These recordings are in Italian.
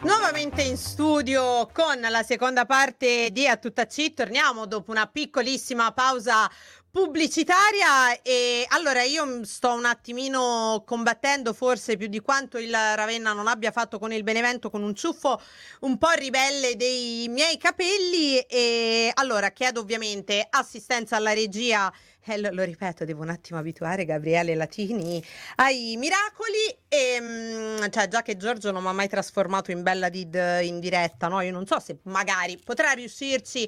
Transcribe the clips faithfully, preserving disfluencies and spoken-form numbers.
Nuovamente in studio con la seconda parte di A Tutta C, torniamo dopo una piccolissima pausa pubblicitaria e allora io sto un attimino combattendo forse più di quanto il Ravenna non abbia fatto con il Benevento, con un ciuffo un po' ribelle dei miei capelli e allora chiedo ovviamente assistenza alla regia. Eh, lo, lo ripeto, devo un attimo abituare Gabriele Latini ai miracoli e mh, cioè già che Giorgio non mi ha mai trasformato in Bella Did in diretta, no? Io non so se magari potrà riuscirci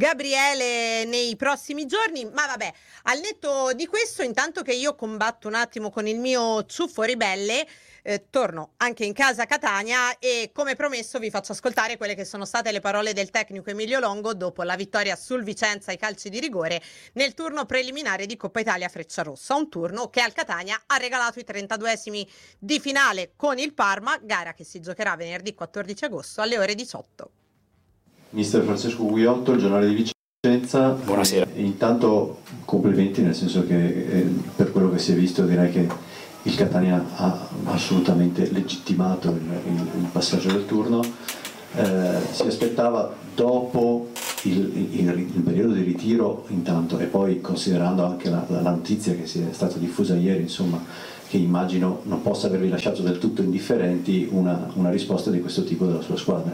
Gabriele nei prossimi giorni, ma vabbè, al netto di questo, intanto che io combatto un attimo con il mio ciuffo ribelle, eh, torno anche in casa Catania e come promesso vi faccio ascoltare quelle che sono state le parole del tecnico Emilio Longo dopo la vittoria sul Vicenza ai calci di rigore nel turno preliminare di Coppa Italia Frecciarossa, un turno che al Catania ha regalato i trentaduesimi di finale con il Parma, gara che si giocherà venerdì quattordici agosto alle ore diciotto. Mister Francesco Guiotto, il giornale di Vicenza. Buonasera. E intanto complimenti, nel senso che eh, per quello che si è visto direi che il Catania ha assolutamente legittimato il, il, il passaggio del turno. Eh, si aspettava dopo il, il, il periodo di ritiro intanto e poi considerando anche la, la notizia che si è stata diffusa ieri, insomma, che immagino non possa avervi lasciato del tutto indifferenti, una, una risposta di questo tipo della sua squadra.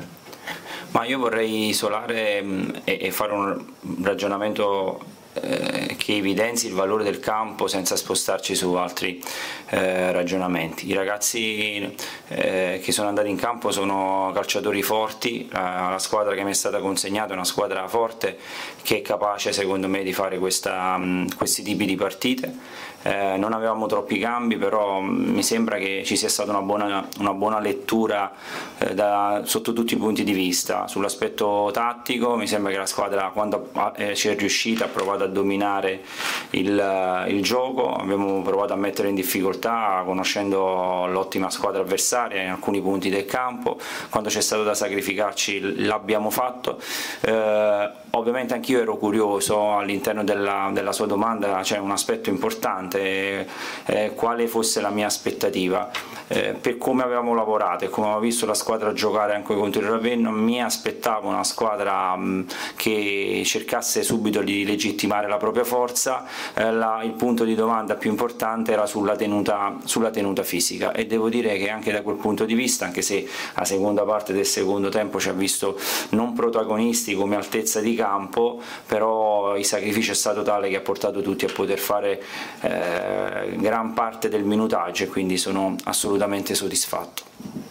Ma io vorrei isolare mh, e, e fare un ragionamento eh, che evidenzi il valore del campo senza spostarci su altri eh, ragionamenti. I ragazzi eh, che sono andati in campo sono calciatori forti, la, la squadra che mi è stata consegnata è una squadra forte che è capace secondo me di fare questa, mh, questi tipi di partite. Eh, non avevamo troppi cambi, però mh, mi sembra che ci sia stata una buona, una buona lettura eh, da, sotto tutti i punti di vista. Sull'aspetto tattico mi sembra che la squadra quando eh, ci è riuscita ha provato a dominare il, il gioco, abbiamo provato a mettere in difficoltà conoscendo l'ottima squadra avversaria in alcuni punti del campo, quando c'è stato da sacrificarci l'abbiamo fatto. Eh, ovviamente anch'io ero curioso all'interno della, della sua domanda, c'è un aspetto importante, eh, quale fosse la mia aspettativa. Eh, per come avevamo lavorato e come avevo visto la squadra giocare anche contro il Ravenna, mi aspettavo una squadra mh, che cercasse subito di legittimare la propria forza. Eh, la, il punto di domanda più importante era sulla tenuta, sulla tenuta fisica e devo dire che anche da quel punto di vista, anche se la seconda parte del secondo tempo ci ha visto non protagonisti come altezza di campo, però il sacrificio è stato tale che ha portato tutti a poter fare eh, gran parte del minutaggio e quindi sono assolutamente soddisfatto.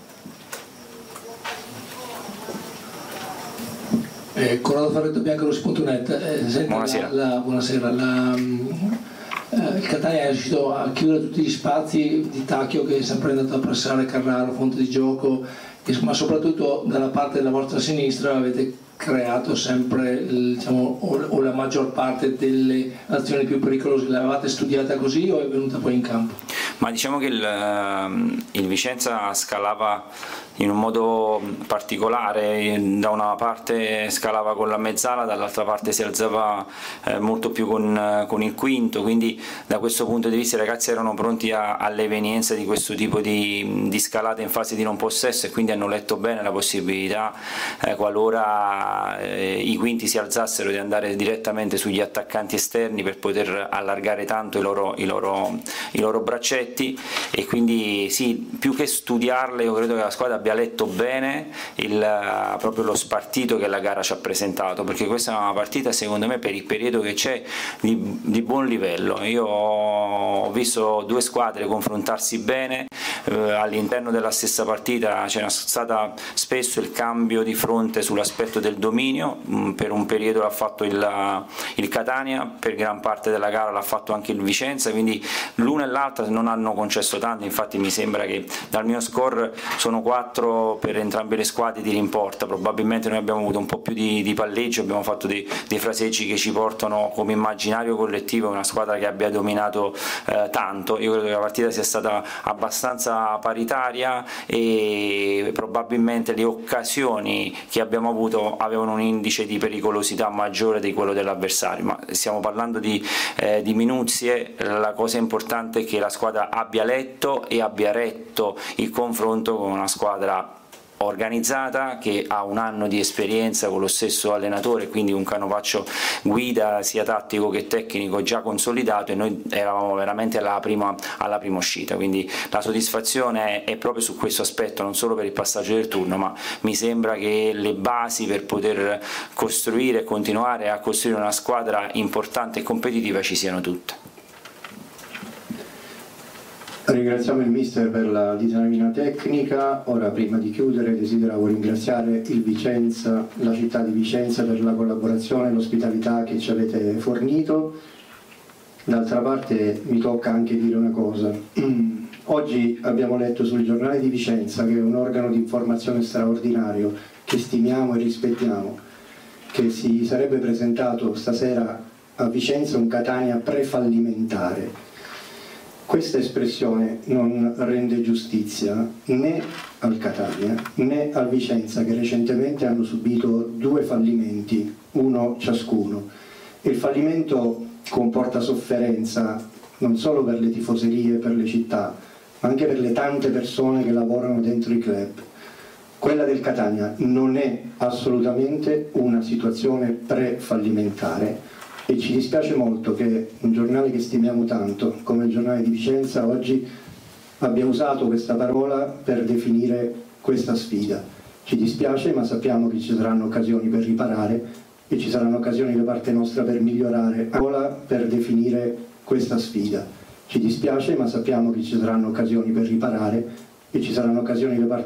Eh, Corrado Ferretto, Biancorossi punto net. Eh, buonasera. La, la, buonasera. La, eh, il Catania è riuscito a chiudere tutti gli spazi di Tacchio, che è sempre andato a pressare Carraro, fonte di gioco, e, ma soprattutto dalla parte della vostra sinistra avete creato sempre, diciamo, o, o la maggior parte delle azioni più pericolose. L'avevate studiata così o è venuta poi in campo? Ma diciamo che il, il Vicenza scalava in un modo particolare, da una parte scalava con la mezzala, dall'altra parte si alzava eh, molto più con, con il quinto, quindi da questo punto di vista i ragazzi erano pronti a, all'evenienza di questo tipo di, di scalate in fase di non possesso e quindi hanno letto bene la possibilità, eh, qualora eh, i quinti si alzassero, di andare direttamente sugli attaccanti esterni per poter allargare tanto i loro, i loro, i loro braccetti, e quindi sì, più che studiarle io credo che la squadra abbia letto bene il, proprio lo spartito che la gara ci ha presentato, perché questa è una partita secondo me per il periodo che c'è di, di buon livello. Io ho visto due squadre confrontarsi bene, eh, all'interno della stessa partita c'era stato spesso il cambio di fronte sull'aspetto del dominio, mh, per un periodo l'ha fatto il, il Catania, per gran parte della gara l'ha fatto anche il Vicenza, quindi l'una e l'altra non hanno concesso tanto, infatti mi sembra che dal mio score sono quattro per entrambe le squadre di rimporta. Probabilmente noi abbiamo avuto un po' più di, di palleggio, abbiamo fatto dei, dei fraseggi che ci portano come immaginario collettivo una squadra che abbia dominato eh, tanto. Io credo che la partita sia stata abbastanza paritaria e probabilmente le occasioni che abbiamo avuto avevano un indice di pericolosità maggiore di quello dell'avversario, ma stiamo parlando di, eh, di minuzie. La cosa importante è che la squadra abbia letto e abbia retto il confronto con una squadra organizzata, che ha un anno di esperienza con lo stesso allenatore, quindi un canovaccio guida sia tattico che tecnico già consolidato, e noi eravamo veramente alla prima, alla prima uscita, quindi la soddisfazione è, è proprio su questo aspetto, non solo per il passaggio del turno, ma mi sembra che le basi per poter costruire e continuare a costruire una squadra importante e competitiva ci siano tutte. Ringraziamo il mister per la disamina tecnica. Ora, prima di chiudere, desideravo ringraziare il Vicenza, la città di Vicenza, per la collaborazione e l'ospitalità che ci avete fornito. D'altra parte mi tocca anche dire una cosa. Oggi abbiamo letto sul giornale di Vicenza, che è un organo di informazione straordinario che stimiamo e rispettiamo, che si sarebbe presentato stasera a Vicenza un Catania prefallimentare. Questa espressione non rende giustizia né al Catania né al Vicenza, che recentemente hanno subito due fallimenti, uno ciascuno. Il fallimento comporta sofferenza non solo per le tifoserie e per le città, ma anche per le tante persone che lavorano dentro i club. Quella del Catania non è assolutamente una situazione pre-fallimentare. E ci dispiace molto che un giornale che stimiamo tanto, come il giornale di Vicenza, oggi abbia usato questa parola per definire questa sfida. Ci dispiace, ma sappiamo che ci saranno occasioni per riparare e ci saranno occasioni da parte nostra per migliorare. Parola per definire questa sfida. Ci dispiace, ma sappiamo che ci saranno occasioni per riparare e ci saranno occasioni da parte